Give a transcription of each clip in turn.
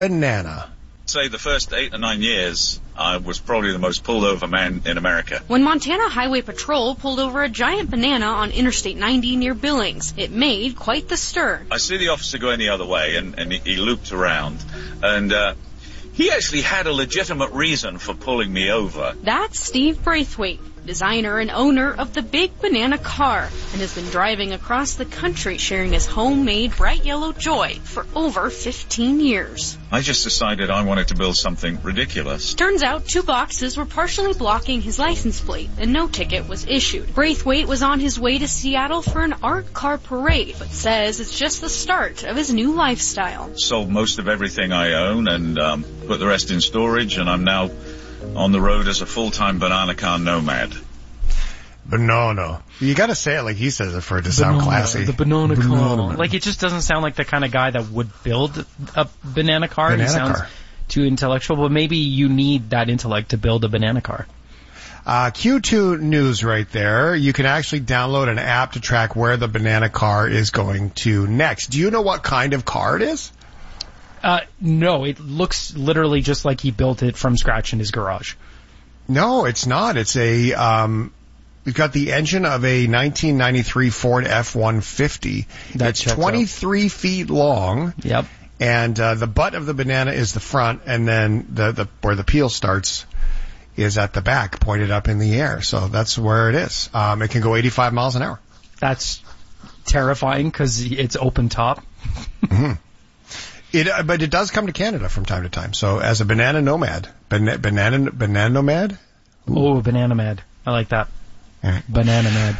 banana. Say the first 8 or 9 years, I was probably the most pulled over man in America. When Montana Highway Patrol pulled over a giant banana on Interstate 90 near Billings, it made quite the stir. I see the officer going the other way, and he looped around, and he actually had a legitimate reason for pulling me over. That's Steve Braithwaite, designer and owner of the Big Banana car, and has been driving across the country sharing his homemade bright yellow joy for over 15 years. I just decided I wanted to build something ridiculous. Turns out 2 boxes were partially blocking his license plate, and no ticket was issued. Braithwaite was on his way to Seattle for an art car parade, but says it's just the start of his new lifestyle. Sold most of everything I own and put the rest in storage, and I'm now on the road as a full-time banana car nomad. Banana. You gotta say it like he says it for it to sound classy. The banana car. Like, it just doesn't sound like the kind of guy that would build a banana car. It sounds too intellectual, but maybe you need that intellect to build a banana car. Q2 News right there. You can actually download an app to track where the banana car is going to next. Do you know what kind of car it is? No, it looks literally just like he built it from scratch in his garage. No, it's not. It's we've got the engine of a 1993 Ford F-150. It's 23 feet long. Yep. And the butt of the banana is the front, and then the where the peel starts is at the back, pointed up in the air. So that's where it is. It can go 85 miles an hour. That's terrifying because it's open top. Mm-hmm. But it does come to Canada from time to time. So as a banana nomad, banana nomad. Ooh. Oh, banana mad. I like that. Right. Banana mad.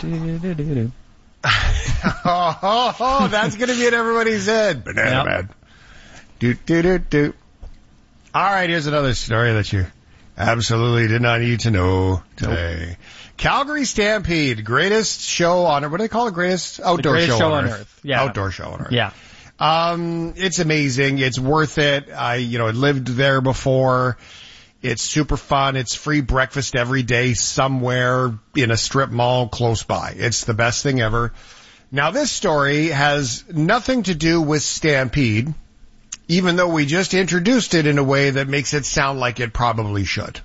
Oh, that's gonna be in everybody's head. Banana mad. All right, here's another story that you absolutely did not need to know today. Nope. Calgary Stampede, greatest show on earth. What do they call it? Greatest outdoor show on earth. Yeah. Outdoor show on earth. Yeah. It's amazing. It's worth it. I lived there before. It's super fun. It's free breakfast every day somewhere in a strip mall close by. It's the best thing ever. Now, this story has nothing to do with Stampede, even though we just introduced it in a way that makes it sound like it probably should.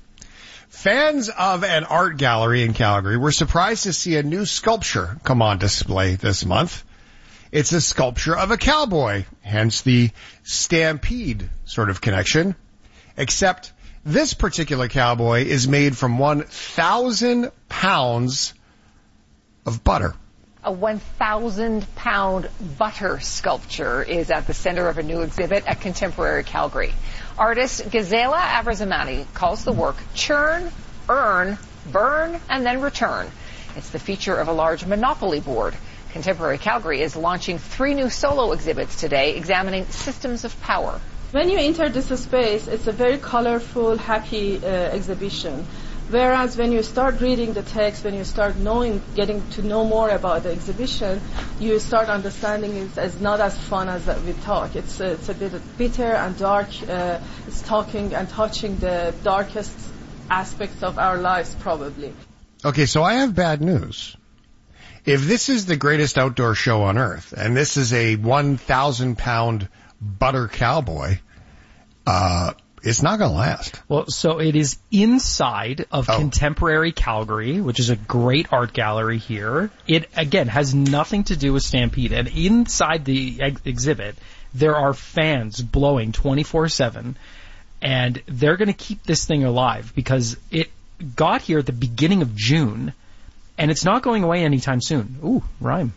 Fans of an art gallery in Calgary were surprised to see a new sculpture come on display this month. It's a sculpture of a cowboy, hence the Stampede sort of connection. Except this particular cowboy is made from 1,000 pounds of butter. A 1,000-pound butter sculpture is at the center of a new exhibit at Contemporary Calgary. Artist Gazela Avrazamani calls the work Churn, Earn, Burn, and then Return. It's the feature of a large Monopoly board. Contemporary Calgary is launching 3 new solo exhibits today examining systems of power. When you enter this space, it's a very colorful, happy exhibition. Whereas when you start reading the text, when you start getting to know more about the exhibition, you start understanding it's not as fun as we talk. It's a bit bitter and dark. It's talking and touching the darkest aspects of our lives, probably. Okay, so I have bad news. If this is the greatest outdoor show on earth, and this is a 1,000-pound butter cowboy, it's not going to last. Well, so it is inside of Contemporary Calgary, which is a great art gallery here. It, again, has nothing to do with Stampede. And inside the exhibit, there are fans blowing 24/7, and they're going to keep this thing alive because it got here at the beginning of June, and it's not going away anytime soon. Ooh, rhyme.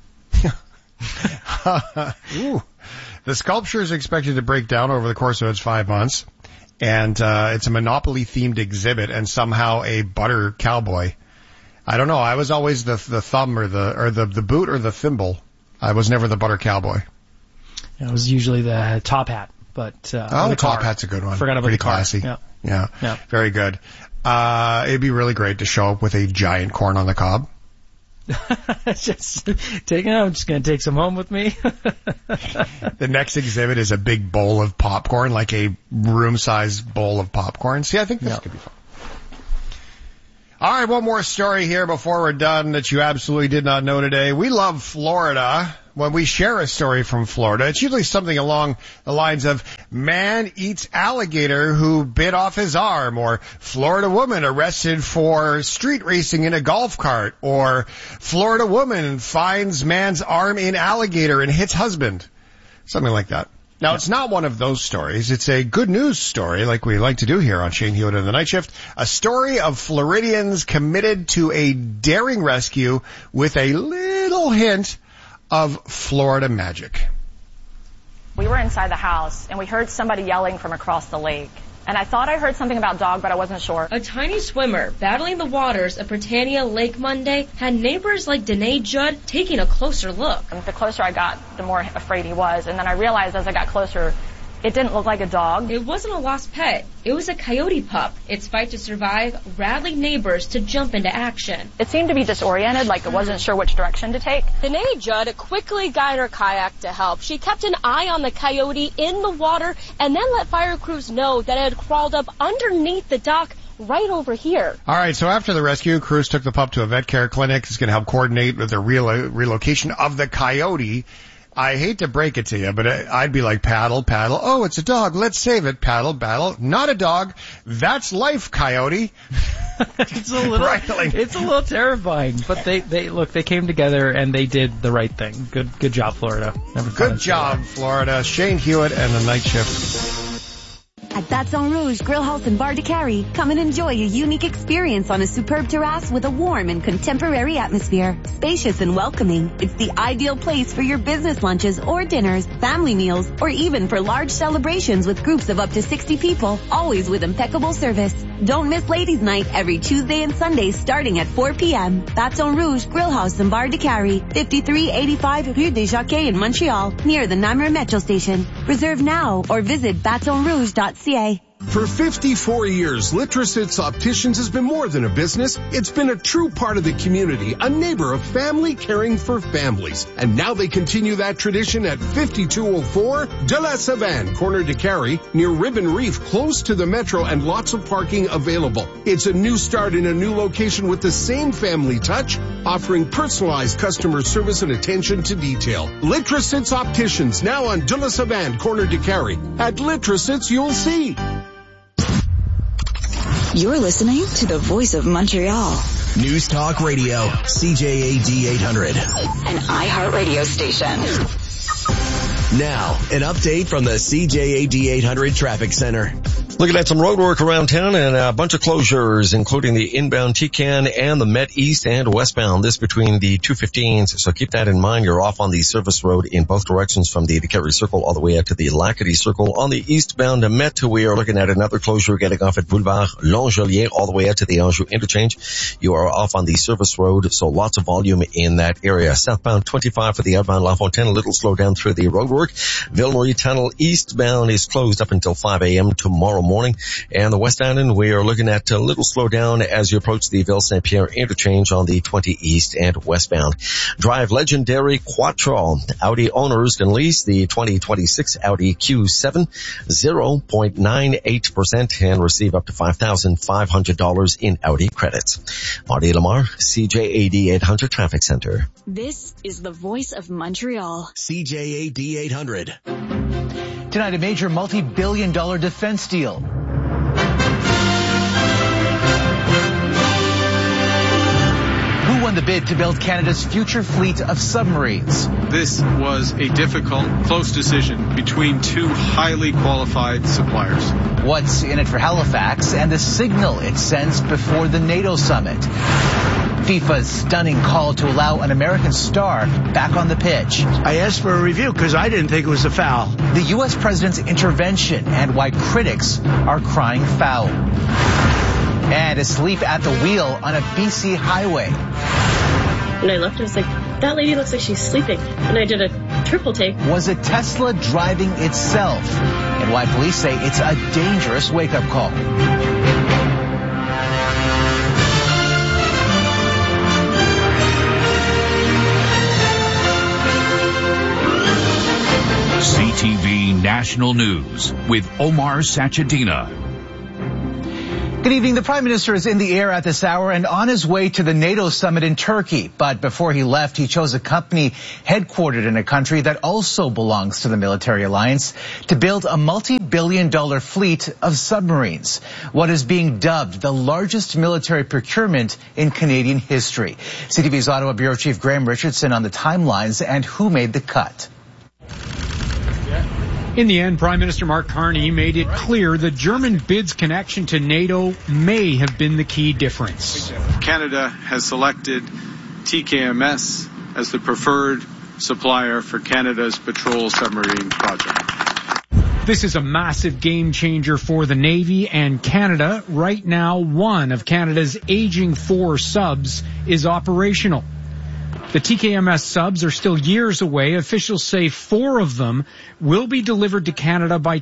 Ooh. The sculpture is expected to break down over the course of its 5 months, and it's a Monopoly-themed exhibit, and somehow a butter cowboy. I don't know. I was always the thumb or the boot or the thimble. I was never the butter cowboy. It was usually the top hat, but the top hat's a good one. Forgot about Pretty the car. Classy. Yeah. Very good. It'd be really great to show up with a giant corn on the cob. Just taking out. I'm just going to take some home with me. The next exhibit is a big bowl of popcorn, like a room-sized bowl of popcorn. See, I think this could be fun. All right, one more story here before we're done that you absolutely did not know today. We love Florida. when we share a story from Florida, it's usually something along the lines of man eats alligator who bit off his arm, or Florida woman arrested for street racing in a golf cart, or Florida woman finds man's arm in alligator and hits husband. Something like that. Now, it's not one of those stories. It's a good news story, like we like to do here on Shane Hewitt and the Night Shift. A story of Floridians committed to a daring rescue with a little hint of Florida magic. We were inside the house, and we heard somebody yelling from across the lake. And I thought I heard something about dog, but I wasn't sure. A tiny swimmer battling the waters of Britannia Lake Monday had neighbors like Danae Judd taking a closer look. And the closer I got, the more afraid he was. And then I realized as I got closer, it didn't look like a dog. It wasn't a lost pet. It was a coyote pup. Its fight to survive rallied neighbors to jump into action. It seemed to be disoriented, like it wasn't sure which direction to take. Danae Judd quickly guided her kayak to help. She kept an eye on the coyote in the water and then let fire crews know that it had crawled up underneath the dock right over here. All right, so after the rescue, crews took the pup to a vet care clinic. It's going to help coordinate with the relocation of the coyote. I hate to break it to you, but I'd be like, paddle, paddle. Oh, it's a dog. Let's save it. Paddle, paddle. Not a dog. That's life, coyote. It's a little terrifying, but they came together and they did the right thing. Good job, Florida. Good job, Florida. Shane Hewitt and the Night Shift. At Baton Rouge Grill House and Bar de Cary, come and enjoy a unique experience on a superb terrace with a warm and contemporary atmosphere. Spacious and welcoming, it's the ideal place for your business lunches or dinners, family meals, or even for large celebrations with groups of up to 60 people, always with impeccable service. Don't miss Ladies' Night every Tuesday and Sunday starting at 4 p.m. Baton Rouge Grill House and Bar de Cary, 5385 Rue des Jockeys in Montreal, near the Namur Metro Station. Reserve now or visit batonrouge.ca. For 54 years, Litrosits Opticians has been more than a business. It's been a true part of the community, a neighbor of family caring for families. And now they continue that tradition at 5204 De La Savane, corner de Cary, near Ribbon Reef, close to the metro and lots of parking available. It's a new start in a new location with the same family touch, offering personalized customer service and attention to detail. Litrosits Opticians, now on De La Savane, corner de Cary. At Litrosits, you'll see. You're listening to the Voice of Montreal. News Talk Radio, CJAD 800. An iHeartRadio station. Now, an update from the CJAD 800 Traffic Center. Looking at some road work around town and a bunch of closures, including the inbound TCAN and the Met East and westbound, this between the 215s. So keep that in mind. You're off on the service road in both directions from the Cary Circle all the way out to the Lacadie Circle. On the eastbound Met, we are looking at another closure getting off at Boulevard Langelier all the way out to the Anjou interchange. You are off on the service road, so lots of volume in that area. Southbound 25 for the outbound La Fontaine, a little slow down through the road work. Ville-Marie Tunnel eastbound is closed up until 5 a.m. tomorrow morning. And the West Island, we are looking at a little slowdown as you approach the Ville-Saint-Pierre interchange on the 20 east and westbound. Drive legendary Quattro. Audi owners can lease the 2026 Audi Q7 0.98% and receive up to $5,500 in Audi credits. Marty Lamar, CJAD 800 Traffic Center. This is the Voice of Montreal. CJAD 800. Tonight, a major multi-billion-dollar defense deal. Who won the bid to build Canada's future fleet of submarines? This was a difficult, close decision between two highly qualified suppliers. What's in it for Halifax and the signal it sends before the NATO summit? FIFA's stunning call to allow an American star back on the pitch. I asked for a review because I didn't think it was a foul. The U.S. president's intervention and why critics are crying foul. And asleep at the wheel on a BC highway. When I left, I was like, that lady looks like she's sleeping. And I did a triple take. Was a Tesla driving itself? And why police say it's a dangerous wake-up call. CTV National News with Omar Sachedina. Good evening. The Prime Minister is in the air at this hour and on his way to the NATO summit in Turkey. But before he left, he chose a company headquartered in a country that also belongs to the military alliance to build a multi-billion-dollar fleet of submarines, what is being dubbed the largest military procurement in Canadian history. CTV's Ottawa Bureau Chief Graham Richardson on the timelines and who made the cut. In the end, Prime Minister Mark Carney made it clear the German bid's connection to NATO may have been the key difference. Canada has selected TKMS as the preferred supplier for Canada's patrol submarine project. This is a massive game changer for the Navy and Canada. Right now, one of Canada's aging 4 subs is operational. The TKMS subs are still years away. Officials say 4 of them will be delivered to Canada by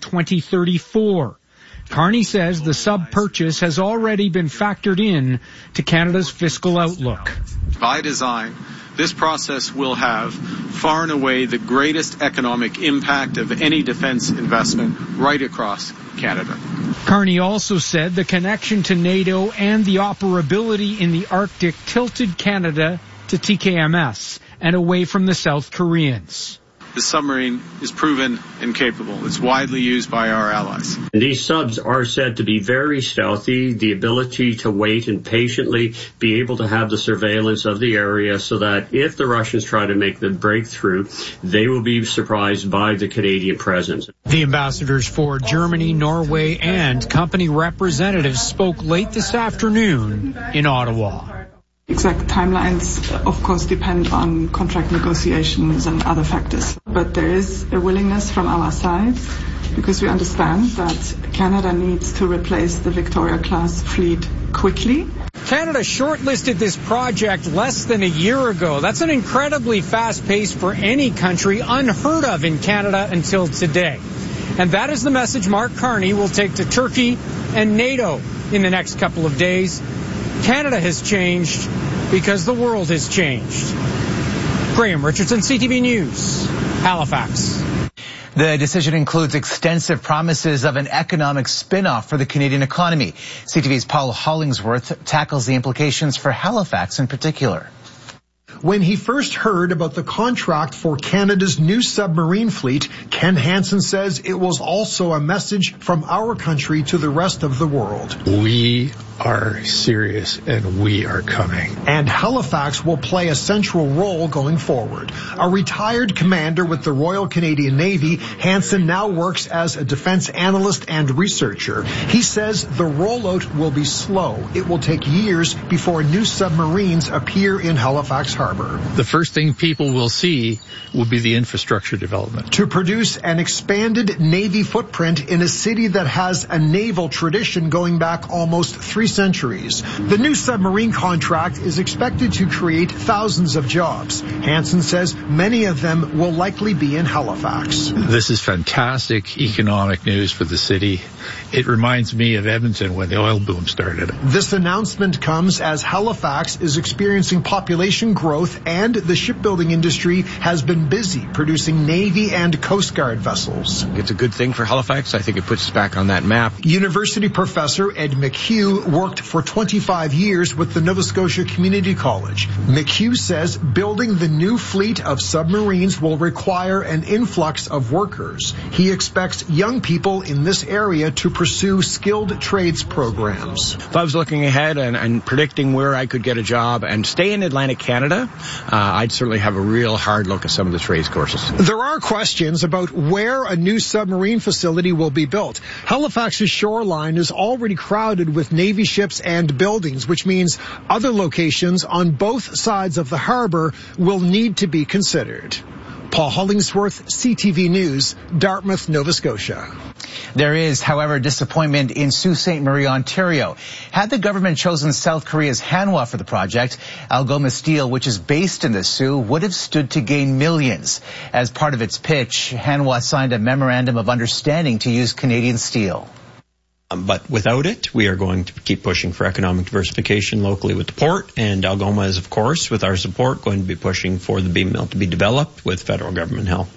2034. Carney says the sub purchase has already been factored in to Canada's fiscal outlook. By design, this process will have far and away the greatest economic impact of any defense investment right across Canada. Carney also said the connection to NATO and the operability in the Arctic tilted Canada to TKMS and away from the South Koreans. The submarine is proven and capable. It's widely used by our allies. These subs are said to be very stealthy, the ability to wait and patiently be able to have the surveillance of the area so that if the Russians try to make the breakthrough, they will be surprised by the Canadian presence. The ambassadors for Germany, Norway, and company representatives spoke late this afternoon in Ottawa. Exact timelines, of course, depend on contract negotiations and other factors. But there is a willingness from our side because we understand that Canada needs to replace the Victoria-class fleet quickly. Canada shortlisted this project less than a year ago. That's an incredibly fast pace for any country, unheard of in Canada until today. And that is the message Mark Carney will take to Turkey and NATO in the next couple of days. Canada has changed because the world has changed. Graham Richardson, CTV News, Halifax. The decision includes extensive promises of an economic spin-off for the Canadian economy. CTV's Paul Hollingsworth tackles the implications for Halifax in particular. When he first heard about the contract for Canada's new submarine fleet, Ken Hansen says it was also a message from our country to the rest of the world. We are serious and we are coming. And Halifax will play a central role going forward. A retired commander with the Royal Canadian Navy, Hansen now works as a defense analyst and researcher. He says the rollout will be slow. It will take years before new submarines appear in Halifax Harbor. The first thing people will see will be the infrastructure development. To produce an expanded Navy footprint in a city that has a naval tradition going back almost 3 centuries. The new submarine contract is expected to create thousands of jobs. Hansen says many of them will likely be in Halifax. This is fantastic economic news for the city. It reminds me of Edmonton when the oil boom started. This announcement comes as Halifax is experiencing population growth and the shipbuilding industry has been busy producing Navy and Coast Guard vessels. It's a good thing for Halifax. I think it puts us back on that map. University professor Ed McHugh worked for 25 years with the Nova Scotia Community College. McHugh says building the new fleet of submarines will require an influx of workers. He expects young people in this area to pursue skilled trades programs. If I was looking ahead and predicting where I could get a job and stay in Atlantic Canada, I'd certainly have a real hard look at some of the trades courses. There are questions about where a new submarine facility will be built. Halifax's shoreline is already crowded with Navy ships and buildings, which means other locations on both sides of the harbor will need to be considered. Paul Hollingsworth, CTV News, Dartmouth, Nova Scotia. There is, however, disappointment in Sault Ste. Marie, Ontario. Had the government chosen South Korea's Hanwha for the project, Algoma Steel, which is based in the Sioux, would have stood to gain millions. As part of its pitch, Hanwha signed a memorandum of understanding to use Canadian steel. But without it, we are going to keep pushing for economic diversification locally with the port, and Algoma is, of course, with our support, going to be pushing for the beam mill to be developed with federal government help.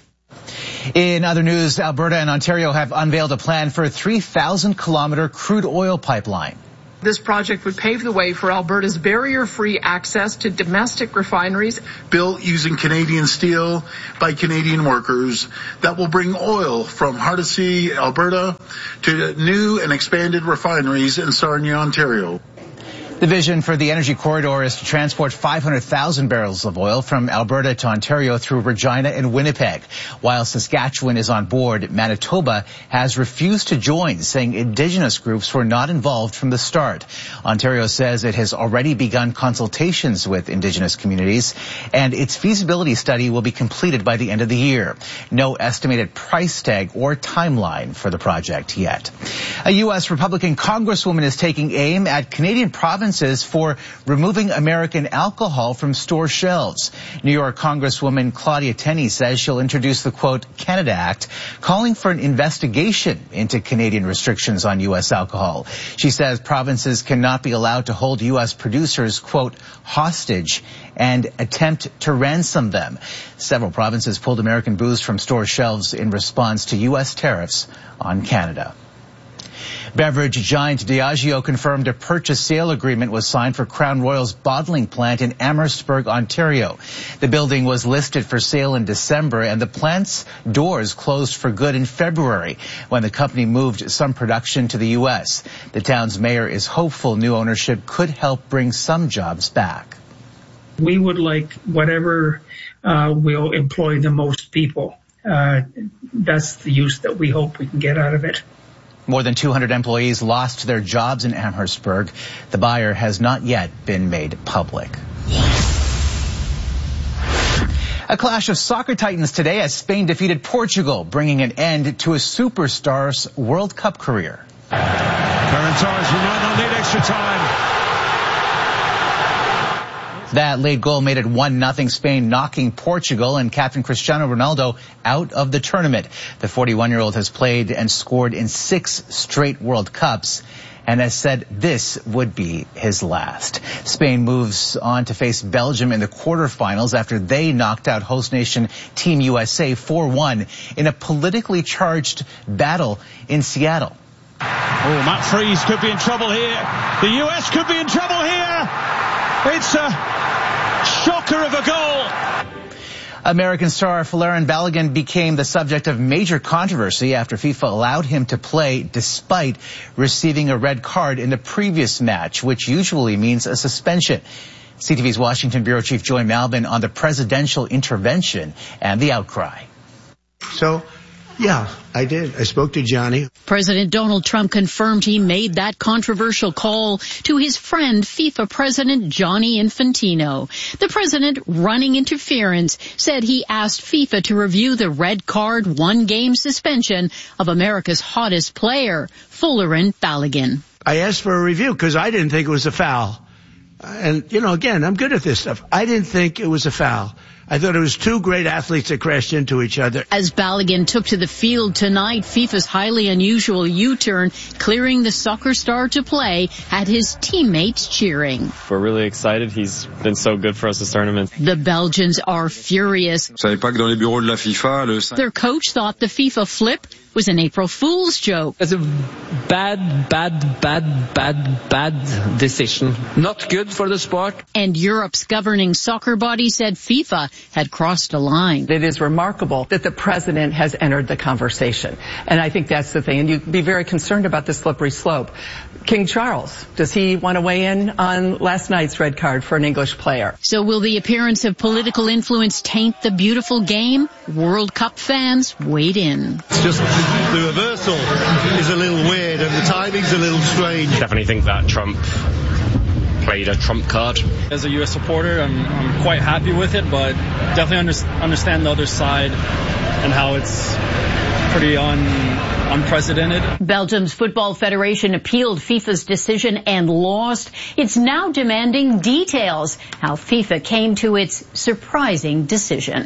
In other news, Alberta and Ontario have unveiled a plan for a 3,000-kilometer crude oil pipeline. This project would pave the way for Alberta's barrier-free access to domestic refineries. Built using Canadian steel by Canadian workers that will bring oil from Hardisty, Alberta to new and expanded refineries in Sarnia, Ontario. The vision for the energy corridor is to transport 500,000 barrels of oil from Alberta to Ontario through Regina and Winnipeg. While Saskatchewan is on board, Manitoba has refused to join, saying Indigenous groups were not involved from the start. Ontario says it has already begun consultations with Indigenous communities, and its feasibility study will be completed by the end of the year. No estimated price tag or timeline for the project yet. A U.S. Republican Congresswoman is taking aim at Canadian provinces for removing American alcohol from store shelves. New York Congresswoman Claudia Tenney says she'll introduce the, quote, Canada Act, calling for an investigation into Canadian restrictions on U.S. alcohol. She says provinces cannot be allowed to hold U.S. producers, quote, hostage and attempt to ransom them. Several provinces pulled American booze from store shelves in response to U.S. tariffs on Canada. Beverage giant Diageo confirmed a purchase-sale agreement was signed for Crown Royal's bottling plant in Amherstburg, Ontario. The building was listed for sale in December, and the plant's doors closed for good in February when the company moved some production to the U.S. The town's mayor is hopeful new ownership could help bring some jobs back. We would like whatever will employ the most people. That's the use that we hope we can get out of it. More than 200 employees lost their jobs in Amherstburg. The buyer has not yet been made public. A clash of soccer titans today as Spain defeated Portugal, bringing an end to a superstar's World Cup career. Ferran Torres might not need extra time. That late goal made it 1-0 Spain, knocking Portugal and captain Cristiano Ronaldo out of the tournament. The 41-year-old has played and scored in 6 straight World Cups and has said this would be his last. Spain moves on to face Belgium in the quarterfinals after they knocked out host nation Team USA 4-1 in a politically charged battle in Seattle. Oh, Matt Freese could be in trouble here. The US could be in trouble here. It's a shocker of a goal. American star Folarin Balogun became the subject of major controversy after FIFA allowed him to play despite receiving a red card in the previous match, which usually means a suspension. CTV's Washington Bureau Chief Joy Malbin on the presidential intervention and the outcry. So, yeah, I did. I spoke to Johnny. President Donald Trump confirmed he made that controversial call to his friend FIFA President Gianni Infantino. The president, running interference, said he asked FIFA to review the red card 1-game suspension of America's hottest player, Folarin Balogun. I asked for a review because I didn't think it was a foul. And, you know, again, I'm good at this stuff. I didn't think it was a foul. I thought it was 2 great athletes that crashed into each other. As Balogun took to the field tonight, FIFA's highly unusual U-turn, clearing the soccer star to play, had his teammates cheering. We're really excited. He's been so good for us this tournament. The Belgians are furious. Their coach thought the FIFA flip was an April Fool's joke. It's a bad decision. Not good for the sport. And Europe's governing soccer body said FIFA had crossed a line. It is remarkable that the president has entered the conversation. And I think that's the thing. And you'd be very concerned about the slippery slope. King Charles, does he want to weigh in on last night's red card for an English player? So will the appearance of political influence taint the beautiful game? World Cup fans wade in. It's just the reversal is a little weird and the timing's a little strange. Definitely think that Trump played a trump card. As a U.S. supporter, I'm quite happy with it, but definitely understand the other side and how it's pretty unprecedented. Belgium's Football Federation appealed FIFA's decision and lost. It's now demanding details how FIFA came to its surprising decision.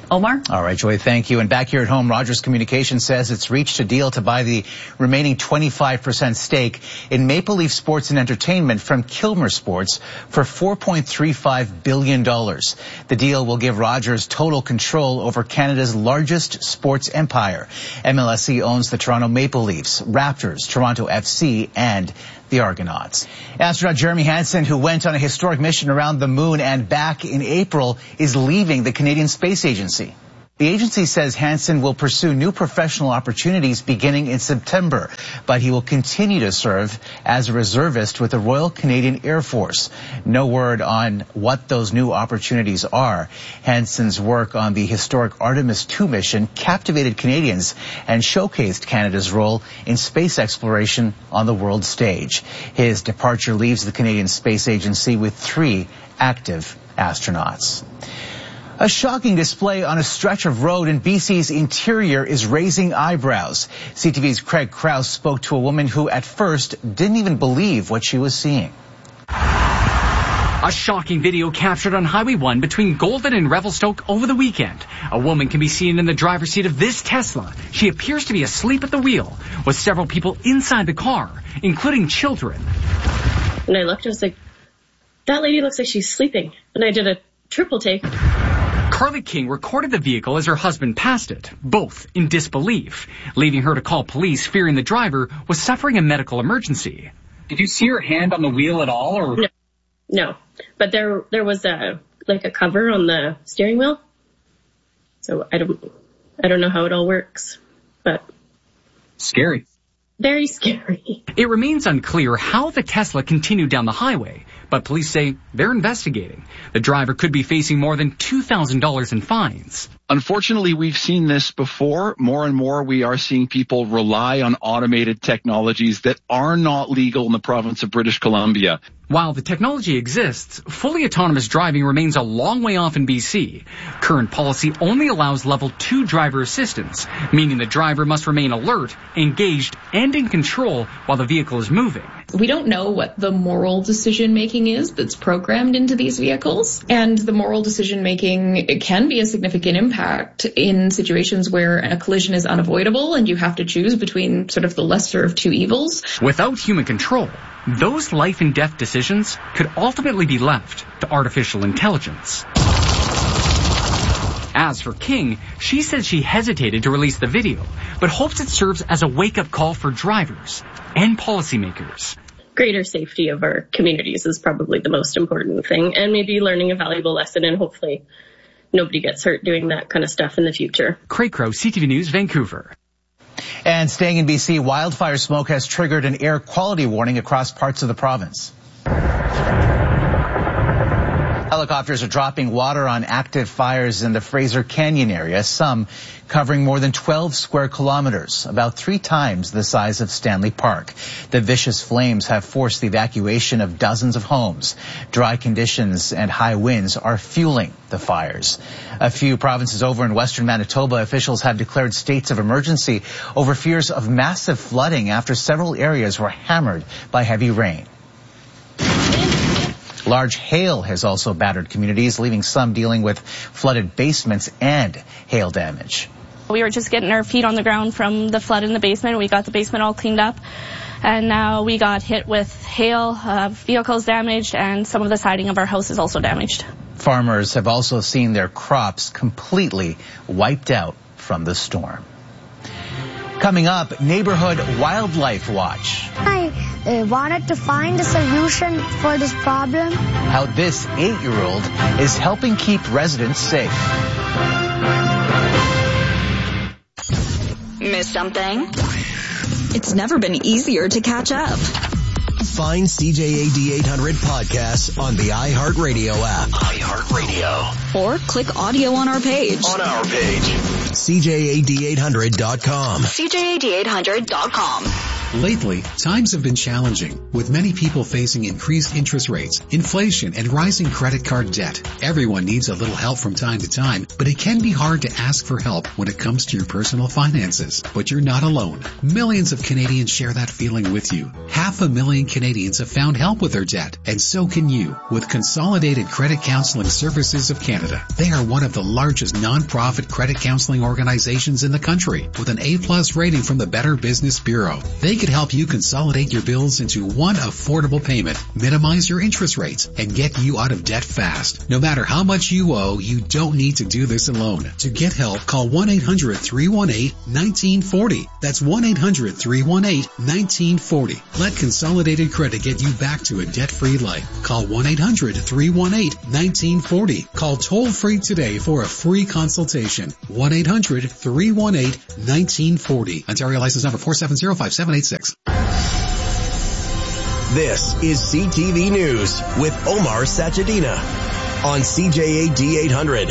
Omar? All right, Joy, thank you. And back here at home, Rogers Communications says it's reached a deal to buy the remaining 25% stake in Maple Leaf Sports and Entertainment from Kilmer Sports for $4.35 billion. The deal will give Rogers total control over Canada's largest sports empire. MLSE owns the Toronto Maple Leafs, Raptors, Toronto FC, and the Argonauts. Astronaut Jeremy Hansen, who went on a historic mission around the moon and back in April, is leaving the Canadian Space Agency. The agency says Hansen will pursue new professional opportunities beginning in September, but he will continue to serve as a reservist with the Royal Canadian Air Force. No word on what those new opportunities are. Hansen's work on the historic Artemis II mission captivated Canadians and showcased Canada's role in space exploration on the world stage. His departure leaves the Canadian Space Agency with 3 active astronauts. A shocking display on a stretch of road in BC's interior is raising eyebrows. CTV's Craig Krause spoke to a woman who at first didn't even believe what she was seeing. A shocking video captured on Highway 1 between Golden and Revelstoke over the weekend. A woman can be seen in the driver's seat of this Tesla. She appears to be asleep at the wheel, with several people inside the car, including children. When I looked, I was like, that lady looks like she's sleeping. And I did a triple take. Carly King recorded the vehicle as her husband passed it, both in disbelief, leaving her to call police, fearing the driver was suffering a medical emergency. Did you see her hand on the wheel at all? Or No. But there was a cover on the steering wheel. So I don't know how it all works, but scary. Very scary. It remains unclear how the Tesla continued down the highway, but police say they're investigating. The driver could be facing more than $2,000 in fines. Unfortunately, we've seen this before. More and more, we are seeing people rely on automated technologies that are not legal in the province of British Columbia. While the technology exists, fully autonomous driving remains a long way off in BC. Current policy only allows level 2 driver assistance, meaning the driver must remain alert, engaged, and in control while the vehicle is moving. We don't know what the moral decision-making is that's programmed into these vehicles, and the moral decision-making can be a significant impact in situations where a collision is unavoidable and you have to choose between sort of the lesser of 2 evils. Without human control, those life and death decisions could ultimately be left to artificial intelligence. As for King, she says she hesitated to release the video, but hopes it serves as a wake-up call for drivers and policymakers. Greater safety of our communities is probably the most important thing, and maybe learning a valuable lesson, and hopefully nobody gets hurt doing that kind of stuff in the future. Craig Crow, CTV News, Vancouver. And staying in BC, wildfire smoke has triggered an air quality warning across parts of the province. Helicopters are dropping water on active fires in the Fraser Canyon area, some covering more than 12 square kilometers, about 3 times the size of Stanley Park. The vicious flames have forced the evacuation of dozens of homes. Dry conditions and high winds are fueling the fires. A few provinces over in western Manitoba, officials have declared states of emergency over fears of massive flooding after several areas were hammered by heavy rain. Large hail has also battered communities, leaving some dealing with flooded basements and hail damage. We were just getting our feet on the ground from the flood in the basement. We got the basement all cleaned up, and now we got hit with hail, vehicles damaged, and some of the siding of our house is also damaged. Farmers have also seen their crops completely wiped out from the storm. Coming up, Neighborhood Wildlife Watch. I wanted to find a solution for this problem. How this 8-year-old is helping keep residents safe. Miss something? It's never been easier to catch up. Find CJAD 800 podcasts on the iHeartRadio app. iHeartRadio. Or click audio on our page. CJAD800.com. CJAD800.com. Lately, times have been challenging, with many people facing increased interest rates, inflation, and rising credit card debt. Everyone needs a little help from time to time, but it can be hard to ask for help when it comes to your personal finances. But you're not alone. Millions of Canadians share that feeling with you. 500,000 Canadians have found help with their debt, and so can you, with Consolidated Credit Counseling Services of Canada. They are one of the largest non-profit credit counseling organizations in the country, with an A+ rating from the Better Business Bureau. They could help you consolidate your bills into one affordable payment, minimize your interest rates, and get you out of debt fast. No matter how much you owe, you don't need to do this alone. To get help, call 1-800-318-1940. That's 1-800-318-1940. Let Consolidated Credit get you back to a debt-free life. Call 1-800-318-1940. Call toll-free today for a free consultation. 1-800-318-1940. Ontario license number 4705786. This is CTV News with Omar Sachedina on CJAD 800.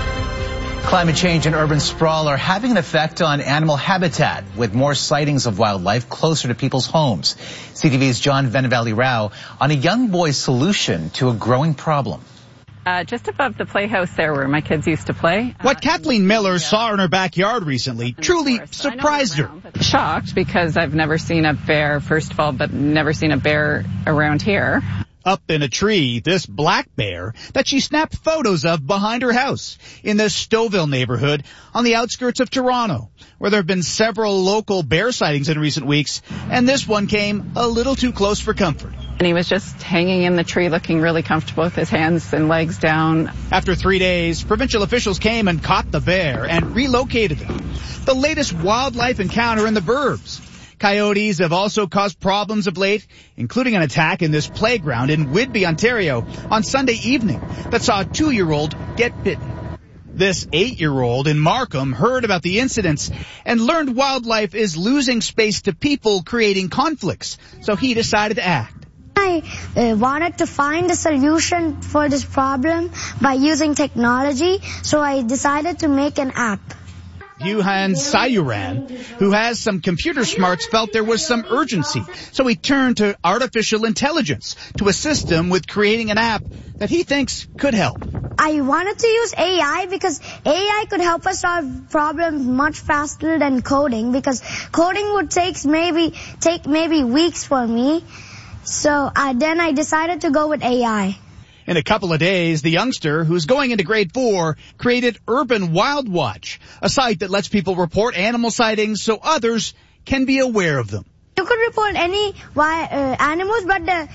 Climate change and urban sprawl are having an effect on animal habitat, with more sightings of wildlife closer to people's homes. CTV's John Venevali-Rao on a young boy's solution to a growing problem. Just above the playhouse there where my kids used to play. What Kathleen Miller saw in her backyard recently truly surprised her. Shocked because I've never seen a bear, first of all, but never seen a bear around here. Up in a tree, this black bear that she snapped photos of behind her house in the Stouffville neighborhood on the outskirts of Toronto, where there have been several local bear sightings in recent weeks, and this one came a little too close for comfort. And he was just hanging in the tree looking really comfortable with his hands and legs down. After 3 days, provincial officials came and caught the bear and relocated him. The latest wildlife encounter in the burbs. Coyotes have also caused problems of late, including an attack in this playground in Whitby, Ontario, on Sunday evening that saw a 2-year-old get bitten. This 8-year-old in Markham heard about the incidents and learned wildlife is losing space to people, creating conflicts, so he decided to act. I wanted to find a solution for this problem by using technology, so I decided to make an app. Yuhan Sayuran, who has some computer smarts, felt there was some urgency, so he turned to artificial intelligence to assist him with creating an app that he thinks could help. I wanted to use AI because AI could help us solve problems much faster than coding, because coding would take maybe weeks for me. So then I decided to go with AI. In a couple of days, the youngster, who's going into grade 4, created Urban Wild Watch, a site that lets people report animal sightings so others can be aware of them. You could report any animals, but the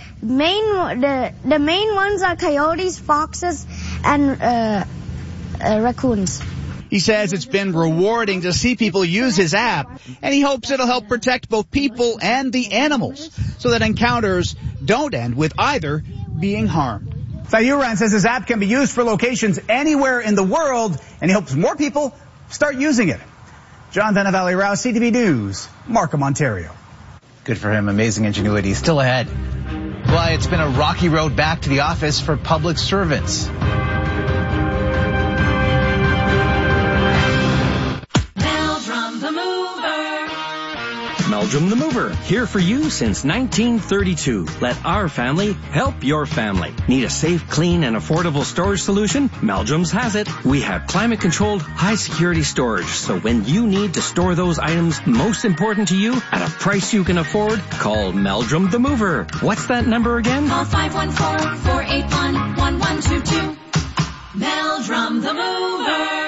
main ones are coyotes, foxes, and raccoons. He says it's been rewarding to see people use his app, and he hopes it'll help protect both people and the animals so that encounters don't end with either being harmed. Sayuran says his app can be used for locations anywhere in the world, and he hopes more people start using it. John Venevali-Rao, CTV News, Markham, Ontario. Good for him. Amazing ingenuity. Still ahead. Well, it's been a rocky road back to the office for public servants. Meldrum the Mover, here for you since 1932. Let our family help your family. Need a safe, clean, and affordable storage solution? Meldrum's has it. We have climate-controlled, high-security storage, so when you need to store those items most important to you at a price you can afford, call Meldrum the Mover. What's that number again? Call 514-481-1122. Meldrum the Mover.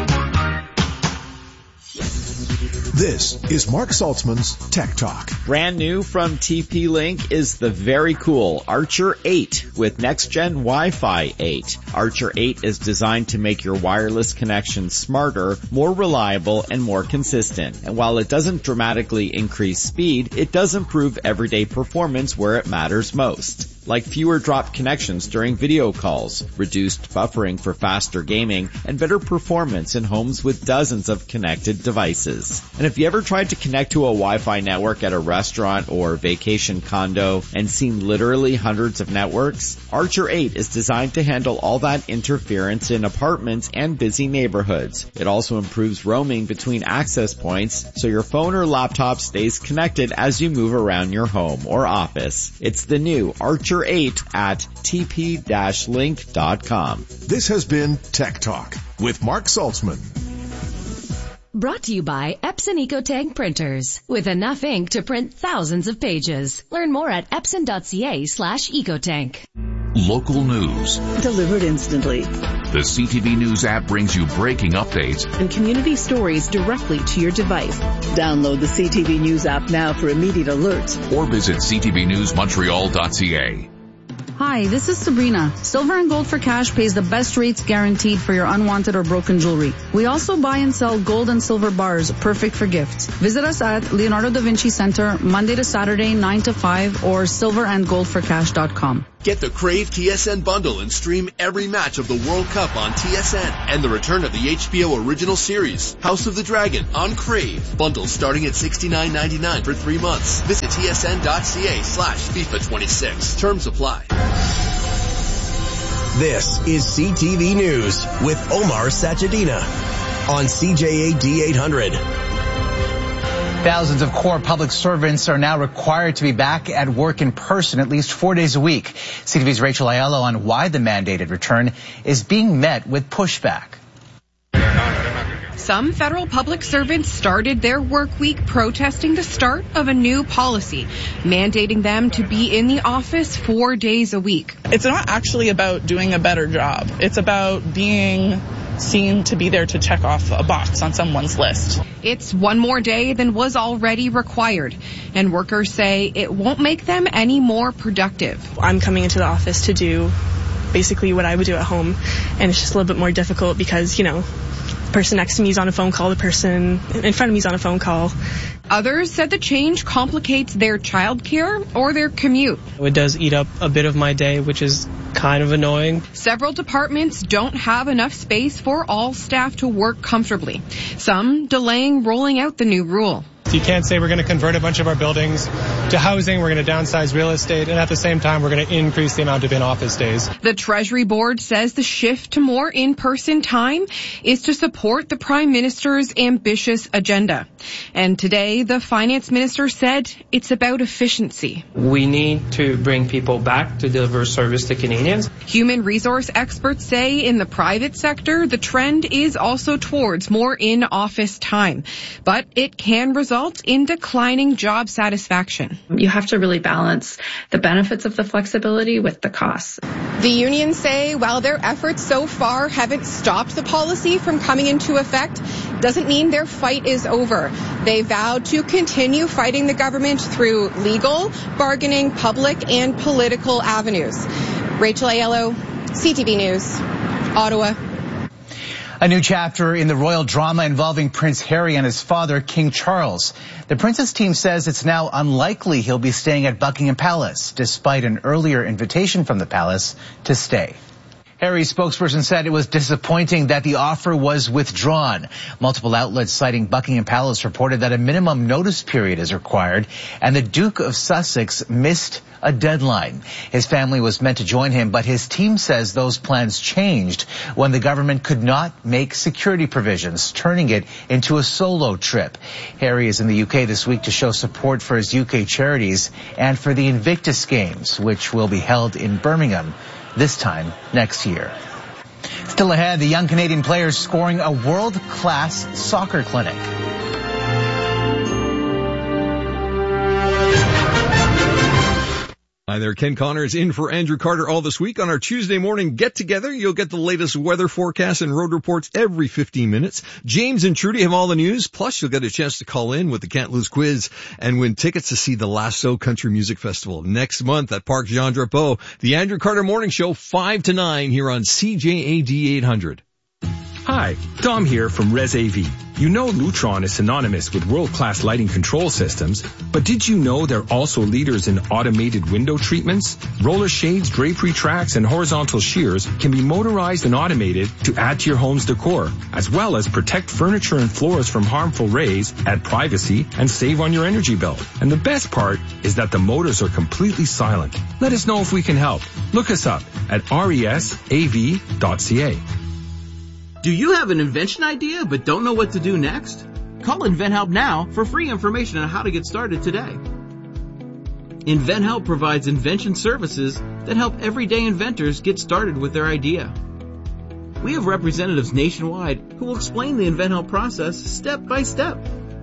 This is Mark Saltzman's Tech Talk. Brand new from TP-Link is the very cool Archer 8 with next-gen Wi-Fi 8. Archer 8 is designed to make your wireless connection smarter, more reliable, and more consistent. And while it doesn't dramatically increase speed, it does improve everyday performance where it matters most. like fewer dropped connections during video calls, reduced buffering for faster gaming, and better performance in homes with dozens of connected devices. And if you ever tried to connect to a Wi-Fi network at a restaurant or vacation condo and seen literally hundreds of networks, Archer 8 is designed to handle all that interference in apartments and busy neighborhoods. It also improves roaming between access points so your phone or laptop stays connected as you move around your home or office. It's the new Archer 8 at tp-link.com. This has been Tech Talk with Mark Saltzman. Brought to you by Epson EcoTank printers. With enough ink to print thousands of pages. Learn more at epson.ca/ecotank. Local news. Delivered instantly. The CTV News app brings you breaking updates and community stories directly to your device. Download the CTV News app now for immediate alerts. Or visit ctvnewsmontreal.ca. Hi, this is Sabrina. Silver and Gold for Cash pays the best rates guaranteed for your unwanted or broken jewelry. We also buy and sell gold and silver bars, perfect for gifts. Visit us at Leonardo da Vinci Center, Monday to Saturday, 9 to 5, or silverandgoldforcash.com. Get the Crave TSN bundle and stream every match of the World Cup on TSN and the return of the HBO original series, House of the Dragon, on Crave. Bundles starting at $69.99 for 3 months. Visit tsn.ca/FIFA26. Terms apply. This is CTV News with Omar Sachedina on CJAD 800. Thousands of core public servants are now required to be back at work in person at least 4 days a week. CTV's Rachel Aiello on why the mandated return is being met with pushback. Some federal public servants started their work week protesting the start of a new policy, mandating them to be in the office 4 days a week. It's not actually about doing a better job. It's about being seen to be there to check off a box on someone's list. It's one more day than was already required, and workers say it won't make them any more productive. I'm coming into the office to do basically what I would do at home, and it's just a little bit more difficult because, you know, the person next to me is on a phone call, the person in front of me is on a phone call. Others said the change complicates their childcare or their commute. It does eat up a bit of my day, which is kind of annoying. Several departments don't have enough space for all staff to work comfortably, some delaying rolling out the new rule. You can't say we're going to convert a bunch of our buildings to housing, we're going to downsize real estate, and at the same time we're going to increase the amount of in-office days. The Treasury Board says the shift to more in-person time is to support the Prime Minister's ambitious agenda. And today, the Finance Minister said it's about efficiency. We need to bring people back to deliver service to Canadians. Human resource experts say in the private sector, the trend is also towards more in-office time, but it can result in declining job satisfaction. You have to really balance the benefits of the flexibility with the costs. The unions say while their efforts so far haven't stopped the policy from coming into effect, doesn't mean their fight is over. They vowed to continue fighting the government through legal, bargaining, public, and political avenues. Rachel Aiello, CTV News, Ottawa. A new chapter in the royal drama involving Prince Harry and his father, King Charles. The Prince's team says it's now unlikely he'll be staying at Buckingham Palace, despite an earlier invitation from the palace to stay. Harry's spokesperson said it was disappointing that the offer was withdrawn. Multiple outlets citing Buckingham Palace reported that a minimum notice period is required, and the Duke of Sussex missed a deadline. His family was meant to join him, but his team says those plans changed when the government could not make security provisions, turning it into a solo trip. Harry is in the UK this week to show support for his UK charities and for the Invictus Games, which will be held in Birmingham this time next year. Still ahead, the young Canadian players scoring a world-class soccer clinic. Hi there, Ken Connors in for Andrew Carter all this week. On our Tuesday morning get-together, you'll get the latest weather forecasts and road reports every 15 minutes. James and Trudy have all the news, plus you'll get a chance to call in with the Can't Lose quiz and win tickets to see the Lasso Country Music Festival next month at Parc Jean-Drapeau. The Andrew Carter Morning Show, 5 to 9 here on CJAD 800. Hi, Hi, Dom here from Res AV. You know Lutron is synonymous with world-class lighting control systems, but did you know they're also leaders in automated window treatments? Roller shades, drapery tracks, and horizontal shears can be motorized and automated to add to your home's decor, as well as protect furniture and floors from harmful rays, add privacy, and save on your energy bill. And the best part is that the motors are completely silent. Let us know if we can help. Look us up at resav.ca. Do you have an invention idea but don't know what to do next? Call InventHelp now for free information on how to get started today. InventHelp provides invention services that help everyday inventors get started with their idea. We have representatives nationwide who will explain the InventHelp process step by step.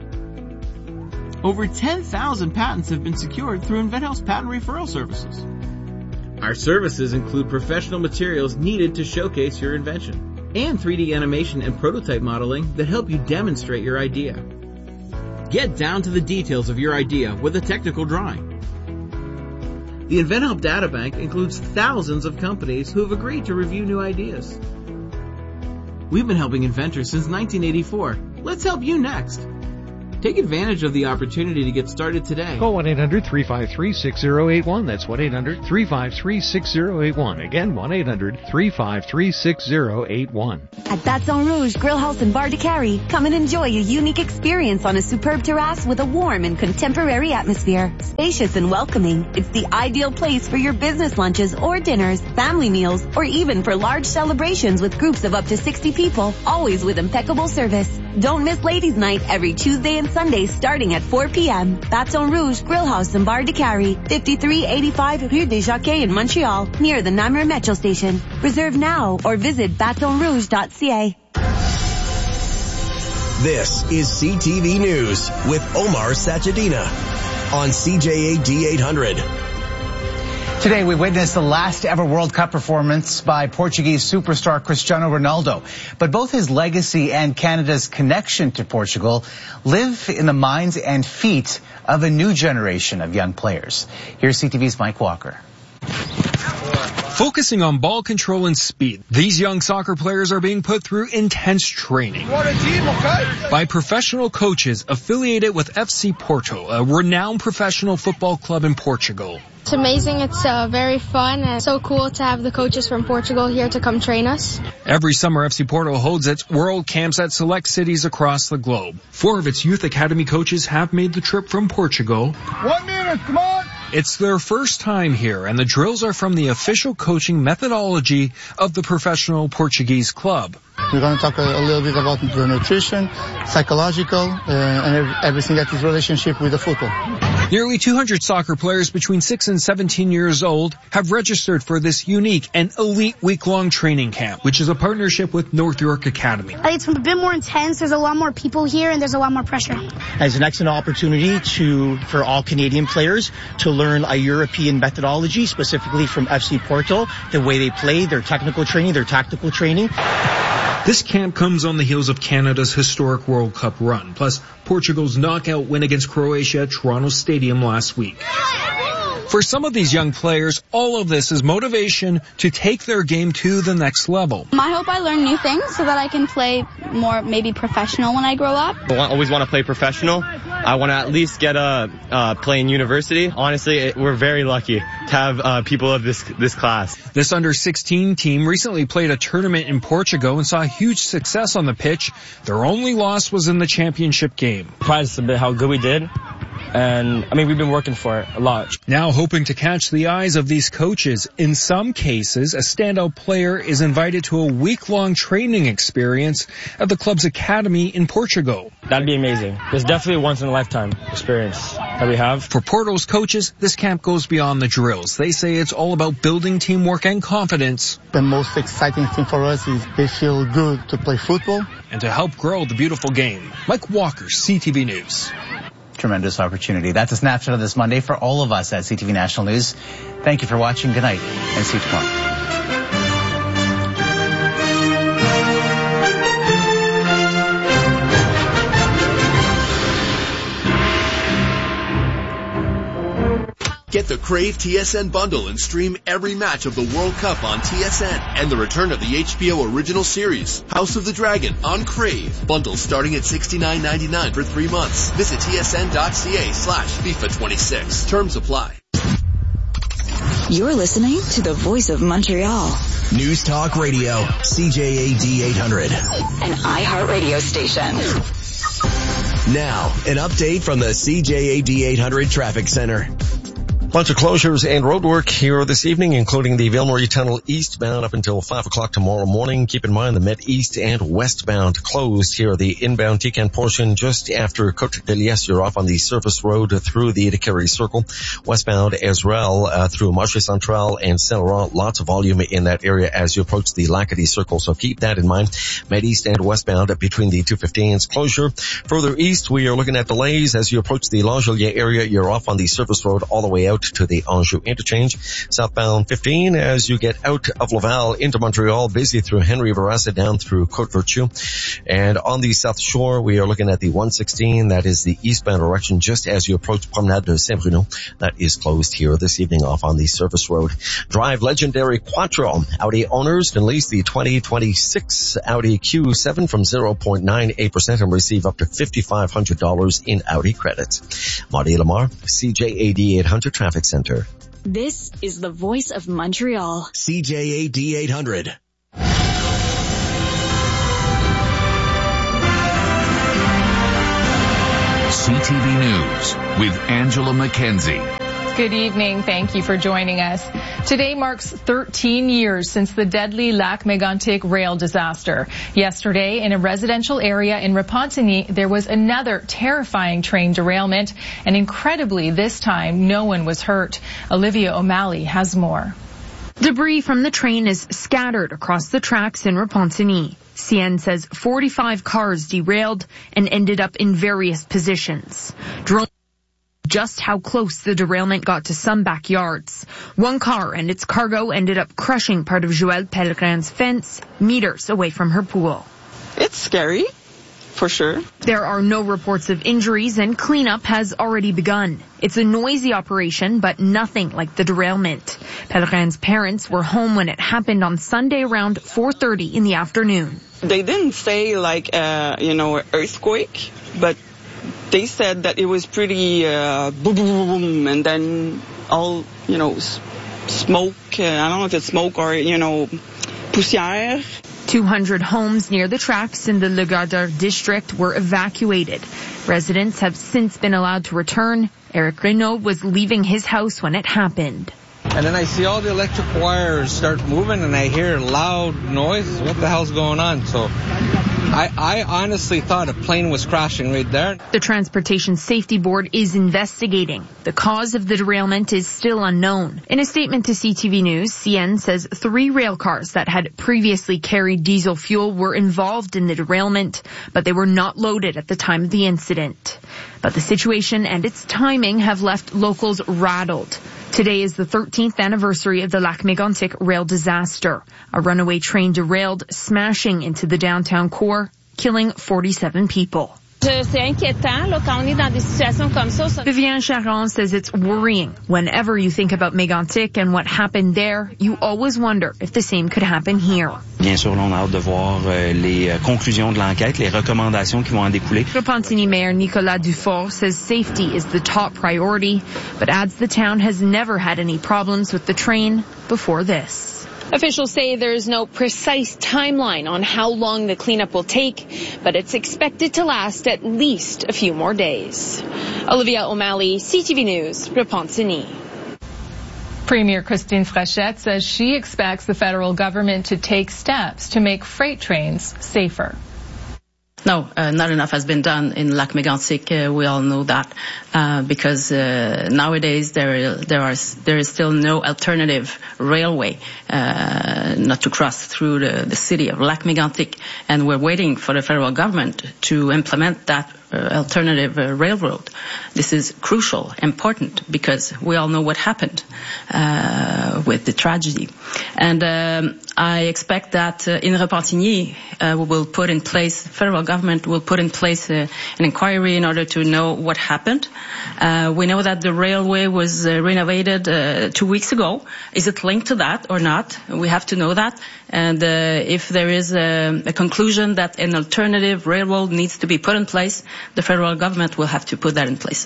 Over 10,000 patents have been secured through InventHelp's patent referral services. Our services include professional materials needed to showcase your invention, and 3D animation and prototype modeling that help you demonstrate your idea. Get down to the details of your idea with a technical drawing. The InventHelp Databank includes thousands of companies who have agreed to review new ideas. We've been helping inventors since 1984. Let's help you next. Take advantage of the opportunity to get started today. Call 1-800-353-6081. That's 1-800-353-6081. Again, 1-800-353-6081. At Baton Rouge Grill House and Bar de Cary, come and enjoy a unique experience on a superb terrace with a warm and contemporary atmosphere. Spacious and welcoming, it's the ideal place for your business lunches or dinners, family meals, or even for large celebrations with groups of up to 60 people, always with impeccable service. Don't miss Ladies' Night every Tuesday and Sunday starting at 4 p.m. Baton Rouge Grill House and Bar de Cary, 5385 Rue des Jacquets in Montreal, near the Namur Metro Station. Reserve now or visit batonrouge.ca. This is CTV News with Omar Sachedina on CJAD 800. Today we witnessed the last ever World Cup performance by Portuguese superstar Cristiano Ronaldo. But both his legacy and Canada's connection to Portugal live in the minds and feet of a new generation of young players. Here's CTV's Mike Walker. Focusing on ball control and speed, these young soccer players are being put through intense training by professional coaches affiliated with FC Porto, a renowned professional football club in Portugal. It's amazing. It's very fun and so cool to have the coaches from Portugal here to come train us. Every summer, FC Porto holds its world camps at select cities across the globe. 4 of its youth academy coaches have made the trip from Portugal. 1 minute, come on! It's their first time here, and the drills are from the official coaching methodology of the professional Portuguese club. We're going to talk a little bit about the nutrition, psychological, and everything that is relationship with the football. Nearly 200 soccer players between 6 and 17 years old have registered for this unique and elite week-long training camp, which is a partnership with North York Academy. It's a bit more intense. There's a lot more people here, and there's a lot more pressure. It's an excellent opportunity for all Canadian players to learn a European methodology, specifically from FC Porto, the way they play, their technical training, their tactical training. This camp comes on the heels of Canada's historic World Cup run, plus Portugal's knockout win against Croatia at Toronto Stadium last week. For some of these young players, all of this is motivation to take their game to the next level. I hope I learn new things so that I can play more maybe professional when I grow up. I always want to play professional. I want to at least get play in university. Honestly, we're very lucky to have people of this class. This under-16 team recently played a tournament in Portugal and saw huge success on the pitch. Their only loss was in the championship game. Pride us a bit how good we did. And, we've been working for it a lot. Now hoping to catch the eyes of these coaches. In some cases, a standout player is invited to a week-long training experience at the club's academy in Portugal. That'd be amazing. It's definitely a once-in-a-lifetime experience that we have. For Porto's coaches, this camp goes beyond the drills. They say it's all about building teamwork and confidence. The most exciting thing for us is they feel good to play football. And to help grow the beautiful game. Mike Walker, CTV News. Tremendous opportunity. That's a snapshot of this Monday for all of us at CTV National News. Thank you for watching. Good night and see you tomorrow. Get the Crave TSN bundle and stream every match of the World Cup on TSN and the return of the HBO original series, House of the Dragon on Crave. Bundles starting at $69.99 for 3 months. Visit tsn.ca/FIFA26. Terms apply. You're listening to the Voice of Montreal. News Talk Radio, CJAD 800. An iHeartRadio station. Now, an update from the CJAD 800 Traffic Center. Bunch of closures and roadwork here this evening, including the Ville Marie Tunnel eastbound up until 5 o'clock tomorrow morning. Keep in mind the Met East and westbound closed here. The inbound Tican portion just after Côte de Liesse, you're off on the surface road through the Itiquere Circle. Westbound as well through Marché Central and Saint Laurent. Lots of volume in that area as you approach the Lacadie Circle, so keep that in mind. Met East and westbound between the 215s. Closure further east, we are looking at delays as you approach the L'Angelier area. You're off on the surface road all the way out to the Anjou interchange. Southbound 15 as you get out of Laval into Montreal, busy through Henry Bourassa down through Côte-Vertu. And on the South Shore, we are looking at the 116. That is the eastbound direction just as you approach Promenade de Saint-Bruno. That is closed here this evening off on the surface road. Drive legendary Quattro. Audi owners can lease the 2026 Audi Q7 from 0.98% and receive up to $5,500 in Audi credits. Marty Lamar, CJAD 800 Traffic Center. This is the Voice of Montreal. CJAD 800. CTV News with Angela Mackenzie. Good evening. Thank you for joining us. Today marks 13 years since the deadly Lac Mégantic rail disaster. Yesterday, in a residential area in Repentigny, there was another terrifying train derailment, and incredibly, this time, no one was hurt. Olivia O'Malley has more. Debris from the train is scattered across the tracks in Repentigny. CN says 45 cars derailed and ended up in various positions. Just how close the derailment got to some backyards. One car and its cargo ended up crushing part of Joëlle Pellegrin's fence meters away from her pool. It's scary, for sure. There are no reports of injuries and cleanup has already begun. It's a noisy operation, but nothing like the derailment. Pellegrin's parents were home when it happened on Sunday around 4:30 in the afternoon. They didn't say earthquake, but they said that it was pretty boom, boom, boom, and then all, smoke. I don't know if it's smoke or, poussière. 200 homes near the tracks in the Le Gardeur district were evacuated. Residents have since been allowed to return. Eric Renault was leaving his house when it happened. And then I see all the electric wires start moving and I hear loud noise. What the hell's going on? So I honestly thought a plane was crashing right there. The Transportation Safety Board is investigating. The cause of the derailment is still unknown. In a statement to CTV News, CN says 3 rail cars that had previously carried diesel fuel were involved in the derailment, but they were not loaded at the time of the incident. But the situation and its timing have left locals rattled. Today is the 13th anniversary of the Lac Mégantic rail disaster. A runaway train derailed, smashing into the downtown core, killing 47 people. Viviane Charon says it's worrying. Whenever you think about Mégantic and what happened there, you always wonder if the same could happen here. Bien sûr, on a hâte de voir les conclusions de l'enquête, les recommandations qui vont en découler. Repentigny Mayor Nicolas Dufort says safety is the top priority, but adds the town has never had any problems with the train before this. Officials say there is no precise timeline on how long the cleanup will take, but it's expected to last at least a few more days. Olivia O'Malley, CTV News, Repentigny. Premier Christine Frechette says she expects the federal government to take steps to make freight trains safer. No, not enough has been done in Lac Mégantic. We all know that because nowadays there is still no alternative railway not to cross through the city of Lac Mégantic, and we're waiting for the federal government to implement that railroad. This is crucial, important, because we all know what happened with the tragedy. And I expect that in Repentigny, federal government will put in place an inquiry in order to know what happened. We know that the railway was renovated 2 weeks ago. Is it linked to that or not? We have to know that. And if there is a conclusion that an alternative railroad needs to be put in place, the federal government will have to put that in place.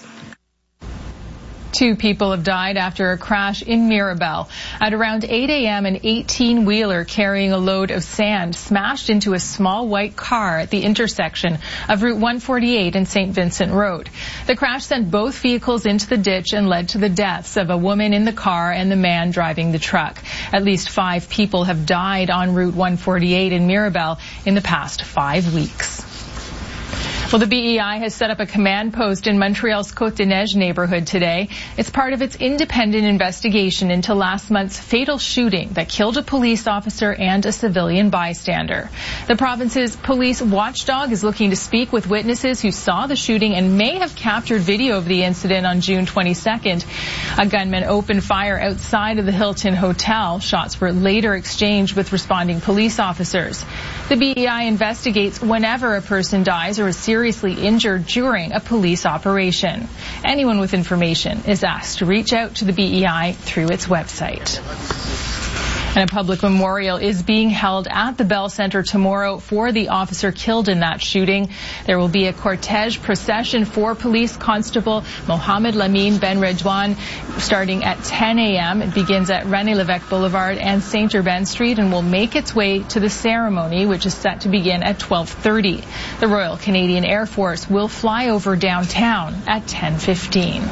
2 people have died after a crash in Mirabel. At around 8 a.m., an 18-wheeler carrying a load of sand smashed into a small white car at the intersection of Route 148 and St. Vincent Road. The crash sent both vehicles into the ditch and led to the deaths of a woman in the car and the man driving the truck. At least 5 people have died on Route 148 in Mirabel in the past 5 weeks. Well, the BEI has set up a command post in Montreal's Côte-des-Neiges neighborhood today. It's part of its independent investigation into last month's fatal shooting that killed a police officer and a civilian bystander. The province's police watchdog is looking to speak with witnesses who saw the shooting and may have captured video of the incident on June 22nd. A gunman opened fire outside of the Hilton Hotel. Shots were later exchanged with responding police officers. The BEI investigates whenever a person dies or is seriously injured during a police operation. Anyone with information is asked to reach out to the BEI through its website. And a public memorial is being held at the Bell Center tomorrow for the officer killed in that shooting. There will be a cortege procession for Police Constable Mohamed Lamine Ben Redouane starting at 10 a.m. It begins at René Lévesque Boulevard and St. Urbain Street and will make its way to the ceremony, which is set to begin at 12:30. The Royal Canadian Air Force will fly over downtown at 10:15.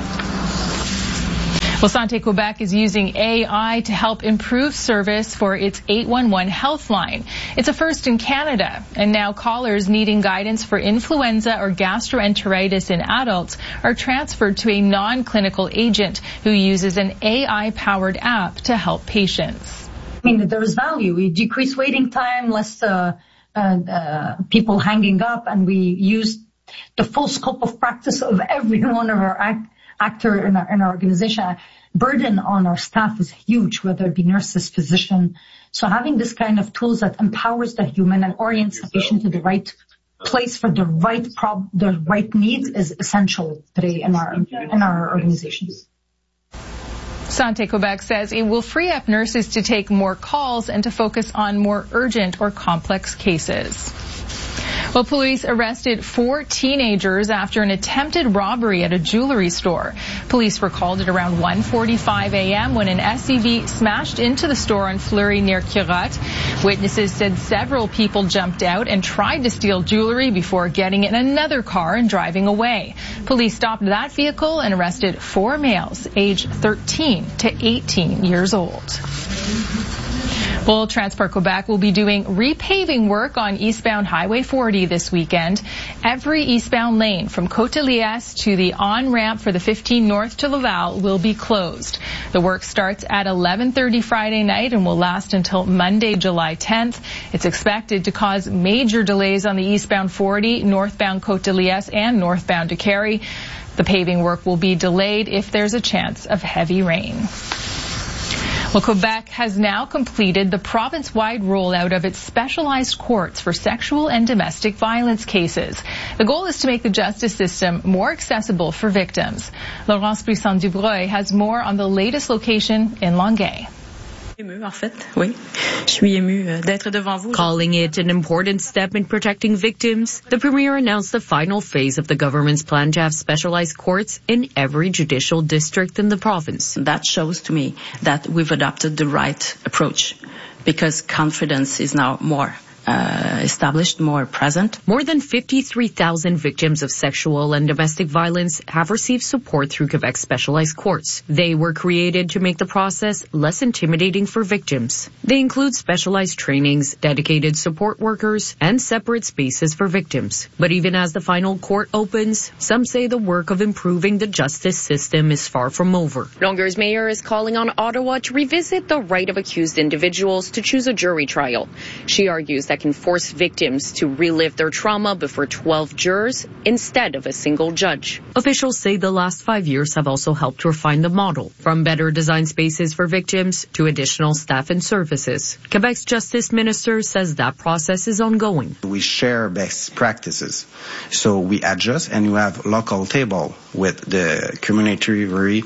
Well, Santé Quebec is using AI to help improve service for its 811 health line. It's a first in Canada, and now callers needing guidance for influenza or gastroenteritis in adults are transferred to a non-clinical agent who uses an AI-powered app to help patients. I mean, there is value. We decrease waiting time, less people hanging up, and we use the full scope of practice of every one of our actor in our organization. Burden on our staff is huge, whether it be nurses, physician. So having this kind of tools that empowers the human and orients the patient to the right place for the right needs is essential today in our organizations. Santé Quebec says it will free up nurses to take more calls and to focus on more urgent or complex cases. Well, police arrested 4 teenagers after an attempted robbery at a jewelry store. Police were called at around 1:45 a.m. when an SUV smashed into the store on Fleury near Curotte. Witnesses said several people jumped out and tried to steal jewelry before getting in another car and driving away. Police stopped that vehicle and arrested 4 males aged 13 to 18 years old. Well, Transport Quebec will be doing repaving work on eastbound Highway 40 this weekend. Every eastbound lane from Côte-de-Liesse to the on-ramp for the 15 north to Laval will be closed. The work starts at 11:30 Friday night and will last until Monday, July 10th. It's expected to cause major delays on the eastbound 40, northbound Côte-de-Liesse, and northbound to Carey. The paving work will be delayed if there's a chance of heavy rain. Well, Quebec has now completed the province-wide rollout of its specialized courts for sexual and domestic violence cases. The goal is to make the justice system more accessible for victims. Laurence Brisson-Dubreuil has more on the latest location in Longueuil. Calling it an important step in protecting victims, the Premier announced the final phase of the government's plan to have specialized courts in every judicial district in the province. That shows to me that we've adopted the right approach because confidence is now more established, more present. More than 53,000 victims of sexual and domestic violence have received support through Quebec's specialized courts. They were created to make the process less intimidating for victims. They include specialized trainings, dedicated support workers, and separate spaces for victims. But even as the final court opens, some say the work of improving the justice system is far from over. Longueuil's mayor is calling on Ottawa to revisit the right of accused individuals to choose a jury trial. She argues that can force victims to relive their trauma before 12 jurors instead of a single judge. Officials say the last 5 years have also helped refine the model, from better design spaces for victims to additional staff and services. Quebec's Justice Minister says that process is ongoing. We share best practices, so we adjust, and we have local table with the community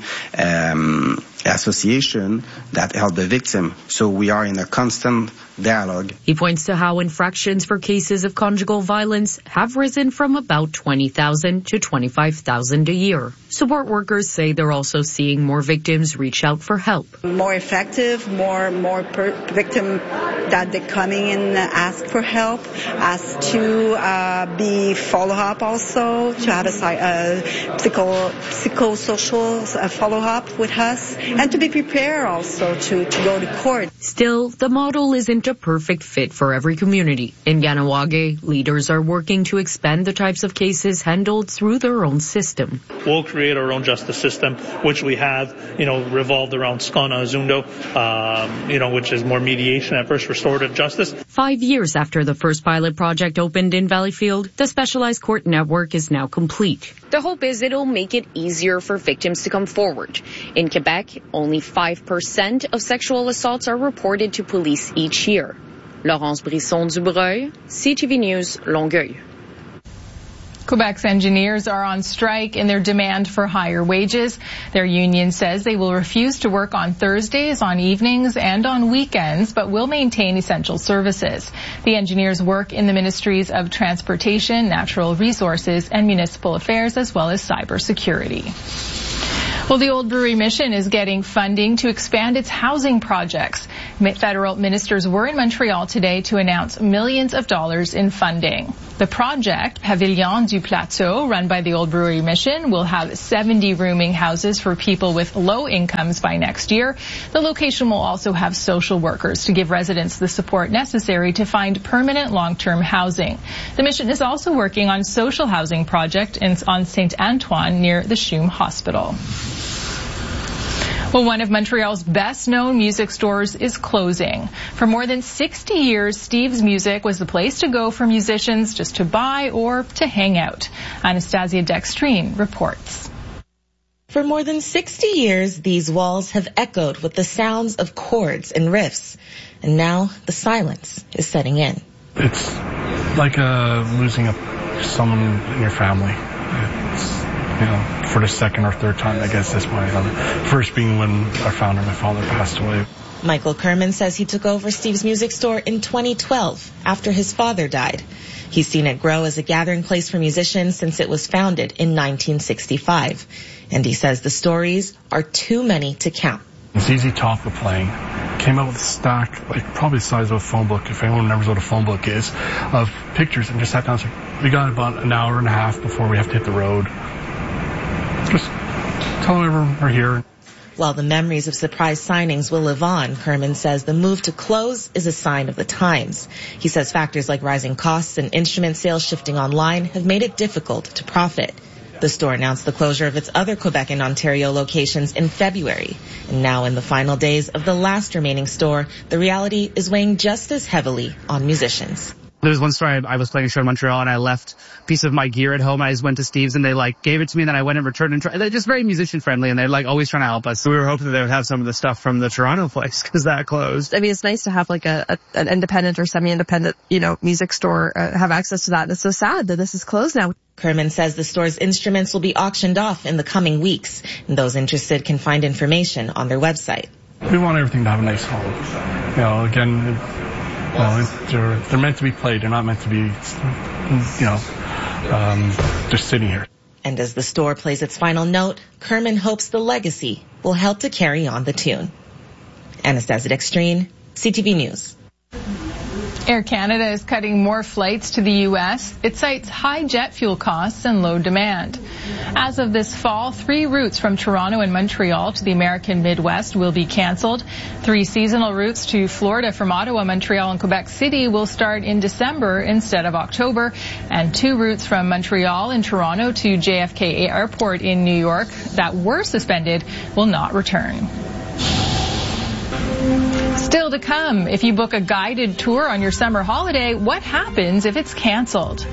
association that help the victim. So we are in a constant dialogue. He points to how infractions for cases of conjugal violence have risen from about 20,000 to 25,000 a year. Support workers say they're also seeing more victims reach out for help. More effective, more victim that they're coming in ask for help, ask to be follow up also, to have a psychosocial follow up with us, and to be prepared also to go to court. Still, the model isn't a perfect fit for every community. In Ganawage, leaders are working to expand the types of cases handled through their own system. We'll create our own justice system, which we have, revolved around Skana Azundo, which is more mediation at first, restorative justice. 5 years after the first pilot project opened in Valleyfield, the specialized court network is now complete. The hope is it'll make it easier for victims to come forward. In Quebec, only 5% of sexual assaults are reported to police each year. Laurence Brisson-Dubreuil, CTV News, Longueuil. Quebec's engineers are on strike in their demand for higher wages. Their union says they will refuse to work on Thursdays, on evenings, and on weekends, but will maintain essential services. The engineers work in the ministries of Transportation, Natural Resources, and Municipal Affairs, as well as cybersecurity. Well, the Old Brewery Mission is getting funding to expand its housing projects. Federal ministers were in Montreal today to announce millions of dollars in funding. The project, Pavillon du Plateau, run by the Old Brewery Mission, will have 70 rooming houses for people with low incomes by next year. The location will also have social workers to give residents the support necessary to find permanent long-term housing. The mission is also working on social housing project on St. Antoine near the CHUM Hospital. Well, one of Montreal's best-known music stores is closing. For more than 60 years, Steve's Music was the place to go for musicians just to buy or to hang out. Anastasia Dextrine reports. For more than 60 years, these walls have echoed with the sounds of chords and riffs. And now the silence is setting in. It's like losing someone in your family. For the second or third time, I guess this way. First being when our founder, my father, passed away. Michael Kerman says he took over Steve's Music Store in 2012 after his father died. He's seen it grow as a gathering place for musicians since it was founded in 1965. And he says the stories are too many to count. ZZ Top were playing. Came out with a stack, probably the size of a phone book, if anyone remembers what a phone book is, of pictures, and just sat down and said, we got about an hour and a half before we have to hit the road. Just tell them everyone we're here. While the memories of surprise signings will live on, Kerman says the move to close is a sign of the times. He says factors like rising costs and instrument sales shifting online have made it difficult to profit. The store announced the closure of its other Quebec and Ontario locations in February. And now in the final days of the last remaining store, the reality is weighing just as heavily on musicians. There was one story, I was playing a show in Montreal and I left a piece of my gear at home. I just went to Steve's and they gave it to me, and then I went and returned and they're just very musician friendly, and they're always trying to help us. So we were hoping that they would have some of the stuff from the Toronto place because that closed. I mean, it's nice to have an independent or semi-independent, music store have access to that. And it's so sad that this is closed now. Kerman says the store's instruments will be auctioned off in the coming weeks, and those interested can find information on their website. We want everything to have a nice home. Again, they're meant to be played. They're not meant to be, just sitting here. And as the store plays its final note, Kerman hopes the legacy will help to carry on the tune. Anastasia Dextrine, CTV News. Air Canada is cutting more flights to the U.S. It cites high jet fuel costs and low demand. As of this fall, 3 routes from Toronto and Montreal to the American Midwest will be canceled. 3 seasonal routes to Florida from Ottawa, Montreal, and Quebec City will start in December instead of October. And 2 routes from Montreal and Toronto to JFK Airport in New York that were suspended will not return. Still to come, if you book a guided tour on your summer holiday, what happens if it's canceled?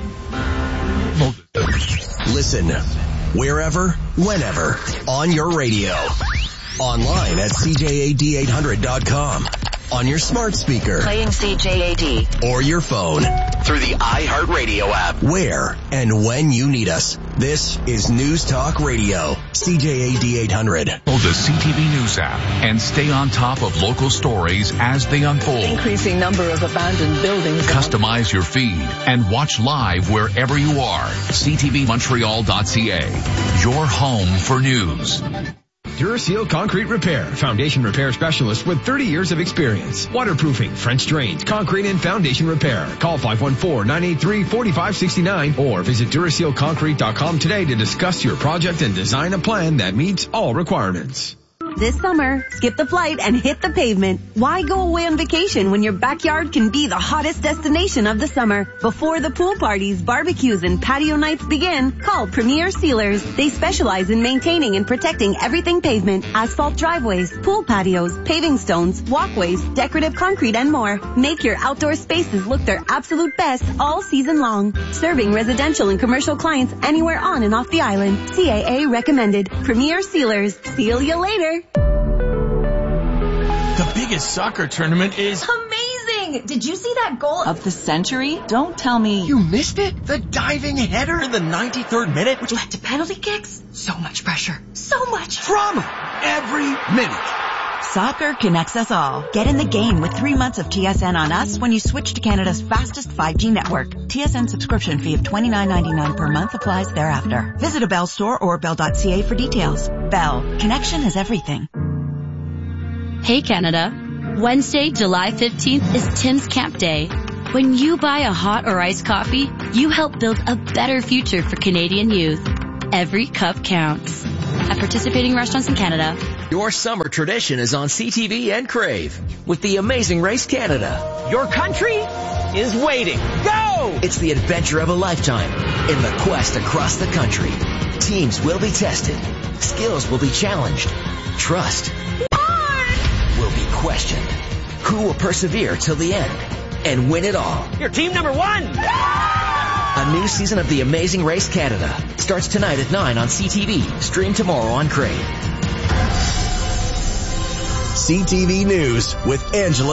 Listen wherever, whenever, on your radio. Online at CJAD800.com. On your smart speaker. Playing CJAD. Or your phone. Through the iHeartRadio app. Where and when you need us. This is News Talk Radio. CJAD 800. The CTV News app and stay on top of local stories as they unfold. Increasing number of abandoned buildings. Customize your feed and watch live wherever you are. CTVMontreal.ca. Your home for news. Duraseal Concrete Repair, foundation repair specialist with 30 years of experience. Waterproofing, French drains, concrete and foundation repair. Call 514-983-4569 or visit DurasealConcrete.com today to discuss your project and design a plan that meets all requirements. This summer, skip the flight and hit the pavement. Why go away on vacation when your backyard can be the hottest destination of the summer? Before the pool parties, barbecues, and patio nights begin, call Premier Sealers. They specialize in maintaining and protecting everything pavement, asphalt driveways, pool patios, paving stones, walkways, decorative concrete, and more. Make your outdoor spaces look their absolute best all season long. Serving residential and commercial clients anywhere on and off the island. CAA recommended. Premier Sealers. Seal you later. The biggest soccer tournament is amazing! Did you see that goal of the century? Don't tell me you missed it. The diving header in the 93rd minute, which led to penalty kicks. So much pressure. So much drama every minute. Soccer connects us all. Get in the game with 3 months of TSN on us when you switch to Canada's fastest 5G network. TSN subscription fee of $29.99 per month applies thereafter. Visit a Bell store or bell.ca for details. Bell. Connection is everything. Hey Canada. Wednesday, July 15th is Tim's Camp Day. When you buy a hot or iced coffee, you help build a better future for Canadian youth. Every cup counts. At participating restaurants in Canada. Your summer tradition is on CTV and Crave with the Amazing Race Canada. Your country is waiting. Go! It's the adventure of a lifetime in the quest across the country. Teams will be tested. Skills will be challenged. Trust will be questioned. Who will persevere till the end and win it all? You're team number 1! A new season of The Amazing Race Canada starts tonight at 9 on CTV. Stream tomorrow on Crave. CTV News with Angela